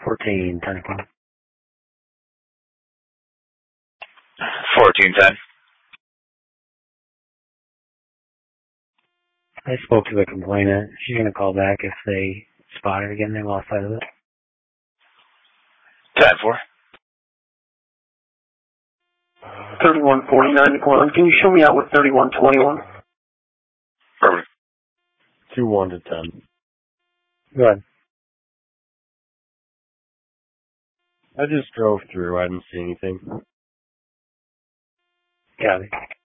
1410. 1410. I spoke to the complainant. She's going to call back if they spot her again. They lost sight of it. 10-4. 3149. Can you show me out with 3121? Perfect. 2-1 to 10. Go ahead. I just drove through. I didn't see anything. Got it.